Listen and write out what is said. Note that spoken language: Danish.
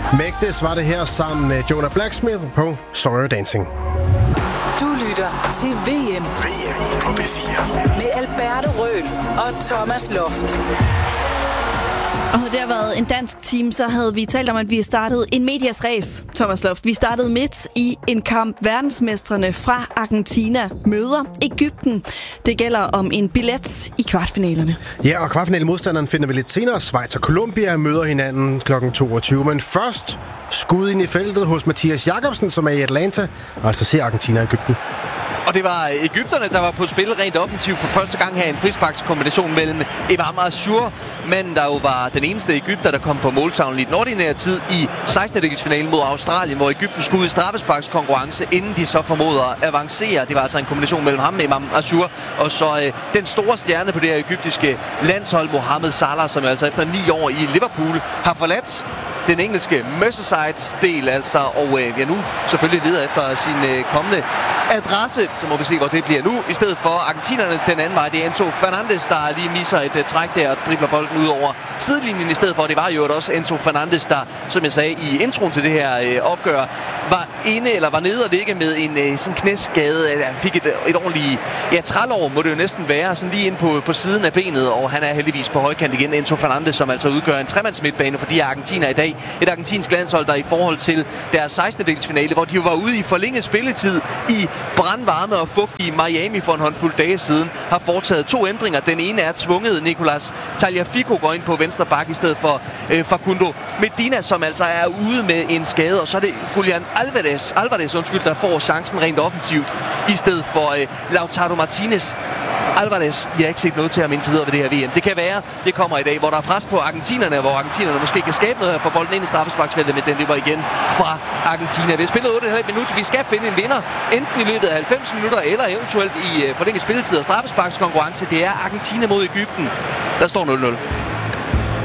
Mægtes var det her sammen med Jonah Blacksmith på Sorry Dancing. Du lytter til VM på P4 med Alberte Røhl og Thomas Loft. Og havde det været en dansk team, så havde vi talt om, at vi startede en medias race, Thomas Loft. Vi startede midt i en kamp. Verdensmestrene fra Argentina møder Egypten. Det gælder om en billet i kvartfinalerne. Ja, og kvartfinale-modstanderen finder vi lidt senere. Schweiz og Colombia møder hinanden kl. 22. Men først skud ind i feltet hos Mathias Jakobsen, som er i Atlanta, og altså ser Argentina og Egypten. Og det var egypterne, der var på spil rent offensivt for første gang her. En frisparkskombination mellem Imam Ashur, manden der jo var den eneste egypter, der kom på måltavlen i den ordinære tid i 16-delsfinalen mod Australien, hvor Egypten skulle ud i straffesparkskonkurrence, inden de så formoder at avancere. Det var altså en kombination mellem ham, Imam Ashur, og så den store stjerne på det her egyptiske landshold, Mohamed Salah, som altså efter 9 år i Liverpool har forladt den engelske Merseyside-del, altså, og nu selvfølgelig leder efter sin kommende adresse, så må vi se, hvor det bliver nu. I stedet for argentinerne den anden vej, det er Enzo Fernandez, der lige misser et træk der og dribler bolden ud over sidelinjen i stedet for. Det var jo også Enzo Fernandez, der, som jeg sagde i introen til det her opgør, var nede og ligge med en sådan knæskade. Han fik et ordentligt trælår, må det jo næsten være, sådan lige ind på siden af benet, og han er heldigvis på højkant igen. Enzo Fernandez, som altså udgør en tremandsmidtbane for de Argentina i dag. Et argentinsk landshold, der i forhold til deres 16-delsfinale, hvor de jo var ude i forlænget spilletid i brandvarme og fugtige Miami for en håndfuld dage siden, har foretaget 2 ændringer. Den ene er tvunget. Nicolas Tagliafico går ind på venstre bak i stedet for Facundo Medina, som altså er ude med en skade. Og så er det Julian Alvarez, der får chancen rent offensivt i stedet for Lautaro Martinez. Alvarez, vi har ikke set noget til ham indtil videre ved det her VM. Det kan være, det kommer i dag, hvor der er pres på argentinerne, hvor argentinerne måske kan skabe noget her for bolden ind i straffesparksfeltet, men den løber igen fra Argentina. Vi har spillet 8,5 minutter. Vi skal finde en vinder, enten i løbet af 90 minutter, eller eventuelt i forlænget spilletid og straffesparkskonkurrence. Det er Argentina mod Egypten. Der står 0-0.